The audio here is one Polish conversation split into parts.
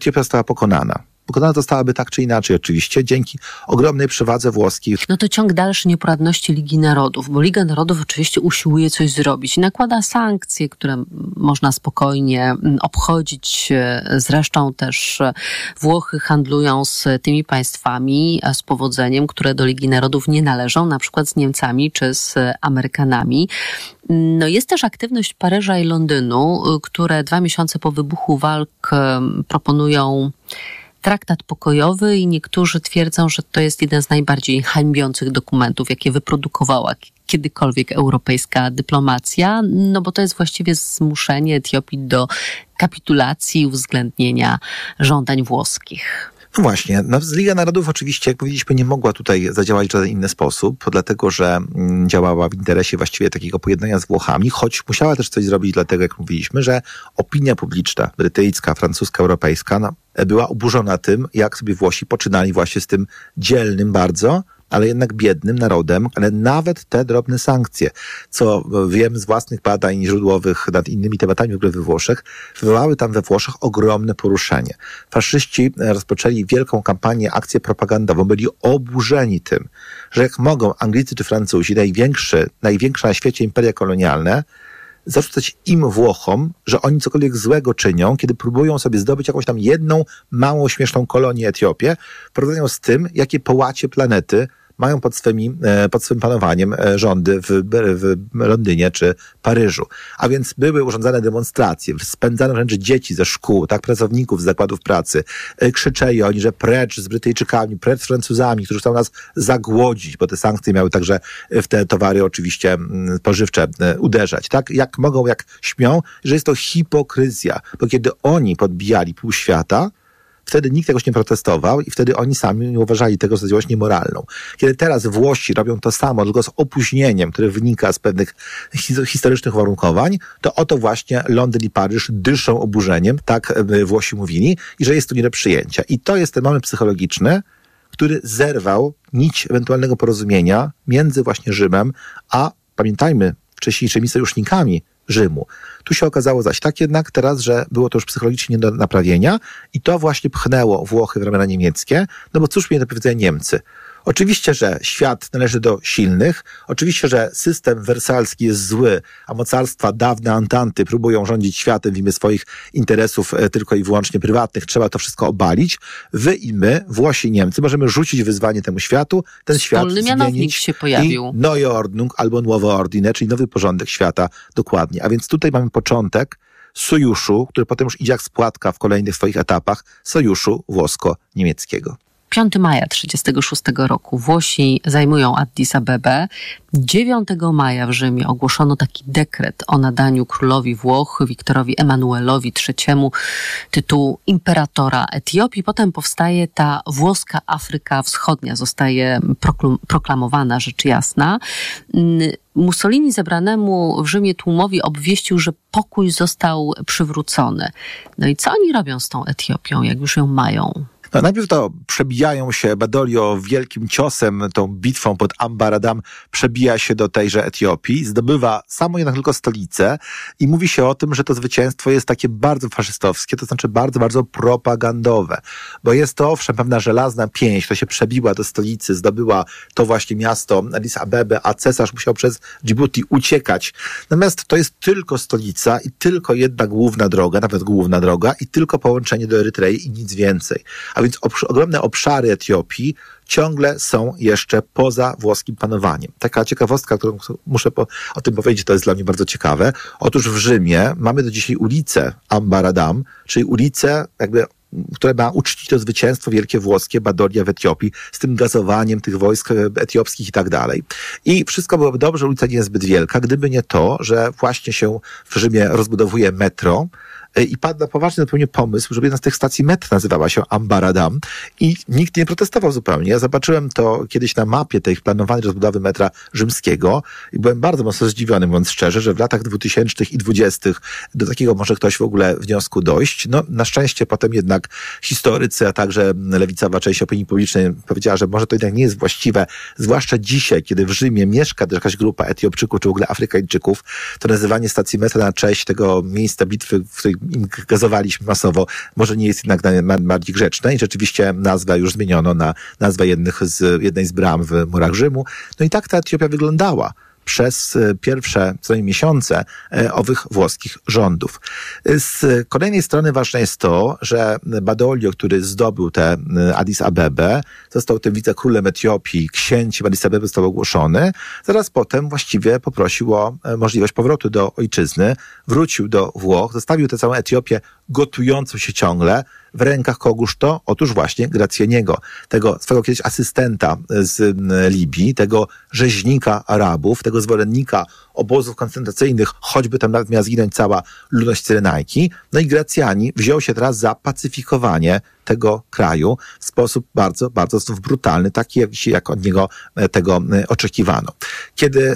Etiopia została pokonana. Pokonana zostałaby tak czy inaczej oczywiście, dzięki ogromnej przewadze włoskiej. No to ciąg dalszy nieporadności Ligi Narodów, bo Liga Narodów oczywiście usiłuje coś zrobić. Nakłada sankcje, które można spokojnie obchodzić. Zresztą też Włochy handlują z tymi państwami z powodzeniem, które do Ligi Narodów nie należą, na przykład z Niemcami czy z Amerykanami. No jest też aktywność Paryża i Londynu, które 2 miesiące po wybuchu walk proponują traktat pokojowy i niektórzy twierdzą, że to jest jeden z najbardziej hańbiących dokumentów, jakie wyprodukowała kiedykolwiek europejska dyplomacja, no bo to jest właściwie zmuszenie Etiopii do kapitulacji i uwzględnienia żądań włoskich. No właśnie, Liga Narodów oczywiście, jak powiedzieliśmy, nie mogła tutaj zadziałać w żaden inny sposób, dlatego że działała w interesie właściwie takiego pojednania z Włochami, choć musiała też coś zrobić dlatego, jak mówiliśmy, że opinia publiczna brytyjska, francuska, europejska była oburzona tym, jak sobie Włosi poczynali właśnie z tym dzielnym bardzo, ale jednak biednym narodem, ale nawet te drobne sankcje, co wiem z własnych badań źródłowych nad innymi tematami w ogóle we Włoszech, wywołały tam we Włoszech ogromne poruszenie. Faszyści rozpoczęli wielką kampanię, akcję propagandową, byli oburzeni tym, że jak mogą Anglicy czy Francuzi, największe na świecie imperia kolonialne, zarzucać im Włochom, że oni cokolwiek złego czynią, kiedy próbują sobie zdobyć jakąś tam jedną małą, śmieszną kolonię Etiopię, w porównaniu z tym, jakie połacie planety mają pod swym panowaniem rządy w Londynie czy Paryżu. A więc były urządzane demonstracje, spędzano wręcz dzieci ze szkół, tak, pracowników z zakładów pracy. Krzyczeli oni, że precz z Brytyjczykami, precz z Francuzami, którzy chcą nas zagłodzić, bo te sankcje miały także w te towary oczywiście spożywcze uderzać. Tak? Jak mogą, jak śmią, że jest to hipokryzja, bo kiedy oni podbijali pół świata, wtedy nikt jakoś nie protestował i wtedy oni sami nie uważali tego za działalność niemoralną. Kiedy teraz Włosi robią to samo, tylko z opóźnieniem, które wynika z pewnych historycznych uwarunkowań, to oto właśnie Londyn i Paryż dyszą oburzeniem, tak Włosi mówili, i że jest to nie do przyjęcia. I to jest ten moment psychologiczny, który zerwał nić ewentualnego porozumienia między właśnie Rzymem, a pamiętajmy, wcześniejszymi sojusznikami Rzymu. Tu się okazało zaś tak jednak teraz, że było to już psychologicznie nie do naprawienia i to właśnie pchnęło Włochy w ramiona niemieckie, no bo cóż mieli do powiedzenia Niemcy? Oczywiście, że świat należy do silnych, oczywiście, że system wersalski jest zły, a mocarstwa dawne Antanty próbują rządzić światem w imię swoich interesów tylko i wyłącznie prywatnych. Trzeba to wszystko obalić. Wy i my, Włosi i Niemcy, możemy rzucić wyzwanie temu światu, ten świat zmienić się pojawił. I Neue Ordnung albo Nowe Ordine, czyli nowy porządek świata dokładnie. A więc tutaj mamy początek sojuszu, który potem już idzie jak spłatka w kolejnych swoich etapach, sojuszu włosko-niemieckiego. 5 maja 1936 roku Włosi zajmują Addis Abebę. 9 maja w Rzymie ogłoszono taki dekret o nadaniu królowi Włoch, Wiktorowi Emanuelowi III, tytułu imperatora Etiopii. Potem powstaje ta włoska Afryka Wschodnia, zostaje proklamowana, rzecz jasna. Mussolini zebranemu w Rzymie tłumowi obwieścił, że pokój został przywrócony. No i co oni robią z tą Etiopią, jak już ją mają? No, najpierw to przebijają się, Badoglio wielkim ciosem, tą bitwą pod Ambaradam przebija się do tejże Etiopii, zdobywa samą jednak tylko stolicę i mówi się o tym, że to zwycięstwo jest takie bardzo faszystowskie, to znaczy bardzo, bardzo propagandowe, bo jest to owszem pewna żelazna pięść, która się przebiła do stolicy, zdobyła to właśnie miasto Addis Abebę, a cesarz musiał przez Djibouti uciekać. Natomiast to jest tylko stolica i tylko jedna główna droga, nawet główna droga i tylko połączenie do Erytrei i nic więcej. A więc ogromne obszary Etiopii ciągle są jeszcze poza włoskim panowaniem. Taka ciekawostka, którą muszę o tym powiedzieć, to jest dla mnie bardzo ciekawe. Otóż w Rzymie mamy do dzisiaj ulicę Ambaradam, czyli ulicę która ma uczcić to zwycięstwo wielkie włoskie, Badoglia w Etiopii, z tym gazowaniem tych wojsk etiopskich i tak dalej. I wszystko byłoby dobrze, ulica nie jest zbyt wielka, gdyby nie to, że właśnie się w Rzymie rozbudowuje metro, i padł na poważny zupełnie pomysł, żeby jedna z tych stacji metra nazywała się Ambaradam i nikt nie protestował zupełnie. Ja zobaczyłem to kiedyś na mapie tej planowanej rozbudowy metra rzymskiego i byłem bardzo mocno zdziwiony, mówiąc szczerze, że w latach 2000 i 20 do takiego może ktoś w ogóle wniosku dojść. No, na szczęście potem jednak historycy, a także lewicowa część opinii publicznej powiedziała, że może to jednak nie jest właściwe, zwłaszcza dzisiaj, kiedy w Rzymie mieszka też jakaś grupa Etiopczyków, czy w ogóle Afrykańczyków, to nazywanie stacji metra na cześć tego miejsca bitwy, w której im gazowaliśmy masowo, może nie jest jednak bardziej grzeczne i rzeczywiście nazwę już zmieniono na nazwę jednej z bram w murach Rzymu. No i tak ta Etiopia wyglądała przez pierwsze co najmniej miesiące owych włoskich rządów. Z kolejnej strony ważne jest to, że Badoglio, który zdobył tę Addis Abebę, został tym wicekrólem Etiopii, księciem Addis Abeby został ogłoszony, zaraz potem właściwie poprosił o możliwość powrotu do ojczyzny, wrócił do Włoch, zostawił tę całą Etiopię gotującą się ciągle, w rękach kogóż to? Otóż właśnie Gracjaniego, tego swego kiedyś asystenta z Libii, tego rzeźnika Arabów, tego zwolennika obozów koncentracyjnych, choćby tam nawet miała zginąć cała ludność Cyrenajki. No i Gracjani wziął się teraz za pacyfikowanie tego kraju w sposób bardzo, bardzo brutalny, taki jak od niego tego oczekiwano. Kiedy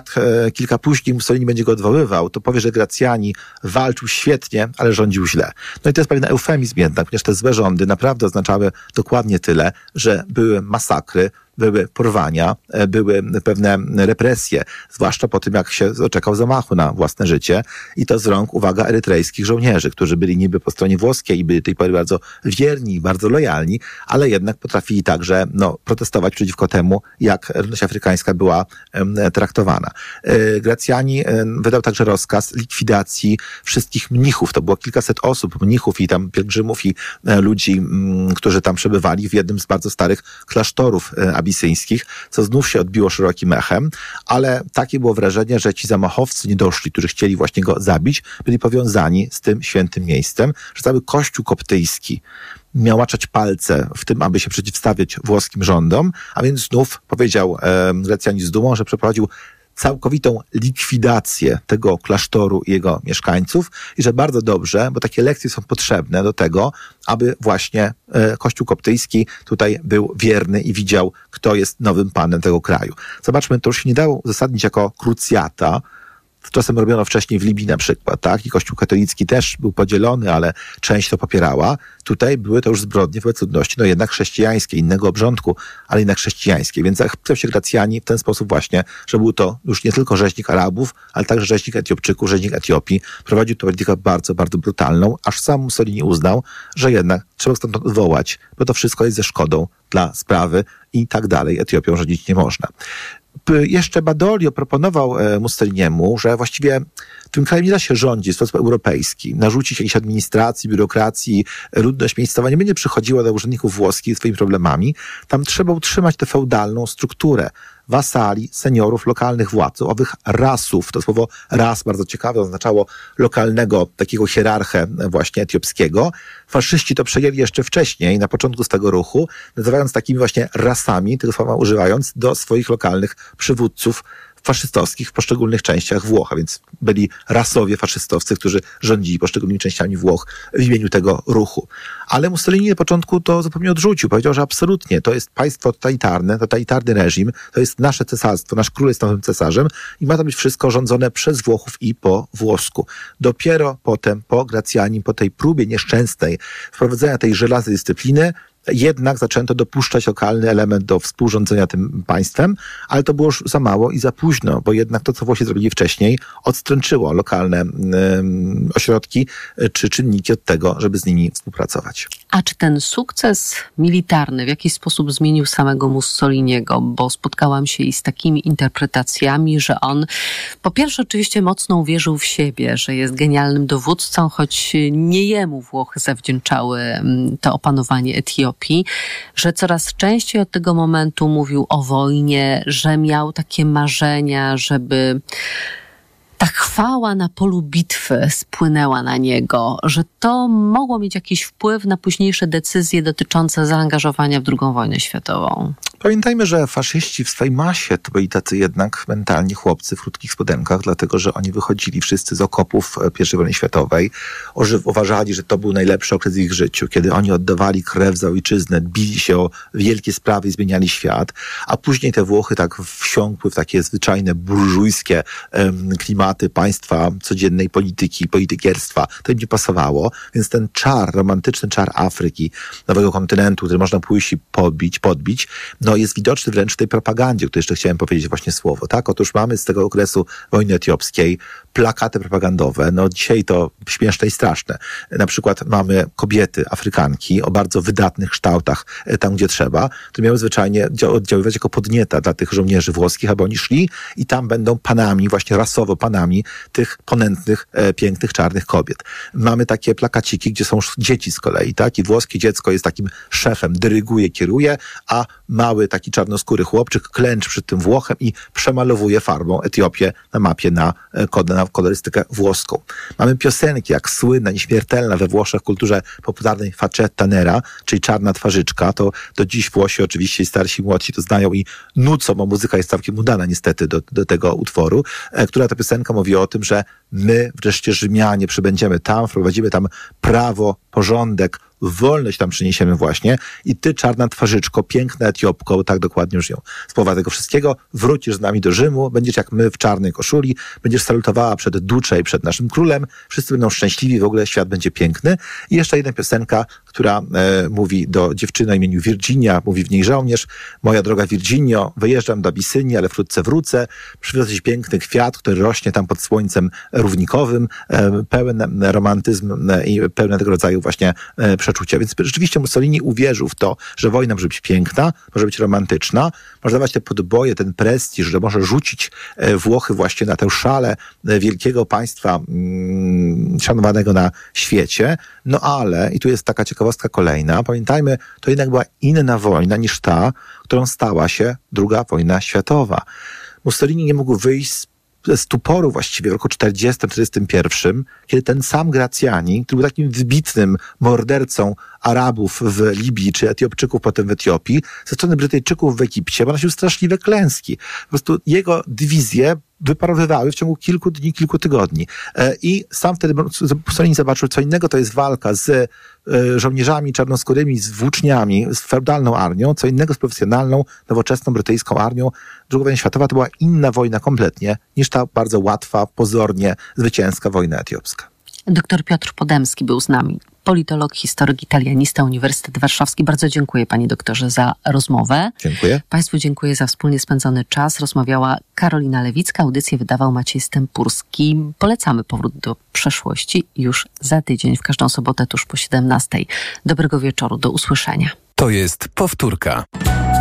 kilka później Mussolini będzie go odwoływał, to powie, że Gracjani walczył świetnie, ale rządził źle. No i to jest pewien eufemizm jednak, ponieważ te złe rządy naprawdę oznaczały dokładnie tyle, że były masakry, były porwania, były pewne represje, zwłaszcza po tym, jak się doczekał zamachu na własne życie i to z rąk, uwaga, erytrejskich żołnierzy, którzy byli niby po stronie włoskiej i byli do tej pory bardzo wierni, bardzo lojalni, ale jednak potrafili także protestować przeciwko temu, jak ludność afrykańska była traktowana. Gracjani wydał także rozkaz likwidacji wszystkich mnichów. To było kilkaset osób, mnichów i tam pielgrzymów i ludzi, którzy tam przebywali w jednym z bardzo starych klasztorów abisyńskich, co znów się odbiło szerokim echem, ale takie było wrażenie, że ci zamachowcy niedoszli, którzy chcieli właśnie go zabić, byli powiązani z tym świętym miejscem, że cały kościół koptyjski miał maczać palce w tym, aby się przeciwstawiać włoskim rządom, a więc znów powiedział Gracjani z dumą, że przeprowadził całkowitą likwidację tego klasztoru i jego mieszkańców i że bardzo dobrze, bo takie lekcje są potrzebne do tego, aby właśnie Kościół koptyjski tutaj był wierny i widział, kto jest nowym panem tego kraju. Zobaczmy, to już się nie dało uzasadnić jako krucjata. Czasem robiono wcześniej w Libii na przykład, tak? I Kościół katolicki też był podzielony, ale część to popierała. Tutaj były to już zbrodnie wobec ludności, jednak chrześcijańskie, innego obrządku, ale jednak chrześcijańskie. Więc zachwycał się Gracjani w ten sposób właśnie, że był to już nie tylko rzeźnik Arabów, ale także rzeźnik Etiopczyków, rzeźnik Etiopii. Prowadził tę politykę bardzo, bardzo brutalną, aż sam Mussolini uznał, że jednak trzeba stąd odwołać, bo to wszystko jest ze szkodą dla sprawy i tak dalej. Etiopią rządzić nie można. Jeszcze Badoglio proponował Mussoliniemu, że właściwie tym krajem nie da się rządzić w sposób europejski, narzucić jakiejś administracji, biurokracji, ludność miejscowa nie będzie przychodziła do urzędników włoskich z swoimi problemami. Tam trzeba utrzymać tę feudalną strukturę wasali, seniorów, lokalnych władców, owych rasów. To słowo ras bardzo ciekawe, oznaczało lokalnego takiego hierarchę właśnie etiopskiego. Faszyści to przejęli jeszcze wcześniej, na początku z tego ruchu, nazywając takimi właśnie rasami, tego słowa używając, do swoich lokalnych przywódców faszystowskich w poszczególnych częściach Włoch, a więc byli rasowie faszystowcy, którzy rządzili poszczególnymi częściami Włoch w imieniu tego ruchu. Ale Mussolini na początku to zupełnie odrzucił. Powiedział, że absolutnie to jest państwo totalitarne, totalitarny reżim, to jest nasze cesarstwo, nasz król jest nowym cesarzem i ma to być wszystko rządzone przez Włochów i po włosku. Dopiero potem, po Gracjanim, po tej próbie nieszczęsnej wprowadzenia tej żelaznej dyscypliny, jednak zaczęto dopuszczać lokalny element do współrządzenia tym państwem, ale to było już za mało i za późno, bo jednak to, co Włosi zrobili wcześniej, odstręczyło lokalne ośrodki czy czynniki od tego, żeby z nimi współpracować. A czy ten sukces militarny w jakiś sposób zmienił samego Mussoliniego? Bo spotkałam się i z takimi interpretacjami, że on po pierwsze oczywiście mocno uwierzył w siebie, że jest genialnym dowódcą, choć nie jemu Włochy zawdzięczały to opanowanie Etiopii, że coraz częściej od tego momentu mówił o wojnie, że miał takie marzenia, żeby ta chwała na polu bitwy spłynęła na niego, że to mogło mieć jakiś wpływ na późniejsze decyzje dotyczące zaangażowania w II wojnę światową. Pamiętajmy, że faszyści w swojej masie to byli tacy jednak mentalni chłopcy w krótkich spodenkach, dlatego że oni wychodzili wszyscy z okopów I wojny światowej, uważali, że to był najlepszy okres w ich życiu, kiedy oni oddawali krew za ojczyznę, bili się o wielkie sprawy i zmieniali świat, a później te Włochy tak wsiąkły w takie zwyczajne burżujskie klimaty państwa, codziennej polityki, politykierstwa. To im nie pasowało, więc ten czar, romantyczny czar Afryki, nowego kontynentu, który można pójść i podbić, jest widoczny wręcz w tej propagandzie, o której jeszcze chciałem powiedzieć właśnie słowo, tak? Otóż mamy z tego okresu wojny etiopskiej plakaty propagandowe, dzisiaj to śmieszne i straszne. Na przykład mamy kobiety, Afrykanki o bardzo wydatnych kształtach, tam gdzie trzeba, to miały zwyczajnie oddziaływać jako podnieta dla tych żołnierzy włoskich, aby oni szli i tam będą panami, właśnie rasowo panami tych ponętnych, pięknych, czarnych kobiet. Mamy takie plakaciki, gdzie są dzieci z kolei, tak? I włoskie dziecko jest takim szefem, dyryguje, kieruje, a mały taki czarnoskóry chłopczyk klęczy przed tym Włochem i przemalowuje farbą Etiopię na mapie na kolorystykę włoską. Mamy piosenki jak słynna, nieśmiertelna we Włoszech kulturze popularnej Faccetta Nera, czyli czarna twarzyczka. To do dziś Włosi oczywiście starsi i młodsi to znają i nucą, bo muzyka jest całkiem udana niestety do tego utworu, która ta piosenka mówi o tym, że my wreszcie Rzymianie przybędziemy tam, wprowadzimy tam prawo, porządek, wolność tam przyniesiemy właśnie i ty, czarna twarzyczko, piękna Etiopko, bo tak dokładnie już ją z powodu tego wszystkiego, wrócisz z nami do Rzymu, będziesz jak my w czarnej koszuli, będziesz salutowała przed Duce i przed naszym królem, wszyscy będą szczęśliwi, w ogóle świat będzie piękny. I jeszcze jedna piosenka, która mówi do dziewczyny o imieniu Virginia, mówi w niej żołnierz: moja droga Virginio, wyjeżdżam do Abysynii, ale wkrótce wrócę, przywiozę ci piękny kwiat, który rośnie tam pod słońcem równikowym, pełen romantyzm i pełen tego rodzaju właśnie przeczucia. Więc rzeczywiście Mussolini uwierzył w to, że wojna może być piękna, może być romantyczna, może dawać te podboje, ten prestiż, że może rzucić Włochy właśnie na tę szalę wielkiego państwa szanowanego na świecie. Ale, i tu jest taka ciekawostka kolejna, pamiętajmy, to jednak była inna wojna niż ta, którą stała się II wojna światowa. Mussolini nie mógł wyjść ze stuporu właściwie w roku 1940-1941, kiedy ten sam Graziani, który był takim wybitnym mordercą Arabów w Libii, czy Etiopczyków potem w Etiopii, ze strony Brytyjczyków w Egipcie, ponosił straszliwe klęski. Po prostu jego dywizje wyparowywały w ciągu kilku dni, kilku tygodni. I sam wtedy Mussolini zobaczył, co innego to jest walka z żołnierzami czarnoskórymi, z włóczniami, z feudalną armią, co innego z profesjonalną, nowoczesną brytyjską armią. II wojna światowa to była inna wojna kompletnie niż ta bardzo łatwa, pozornie zwycięska wojna etiopska. Dr Piotr Podemski był z nami. Politolog, historyk, italianista, Uniwersytet Warszawski. Bardzo dziękuję panie doktorze za rozmowę. Dziękuję. Państwu dziękuję za wspólnie spędzony czas. Rozmawiała Karolina Lewicka. Audycję wydawał Maciej Stępurski. Polecamy powrót do przeszłości już za tydzień, w każdą sobotę tuż po 17:00. Dobrego wieczoru. Do usłyszenia. To jest powtórka.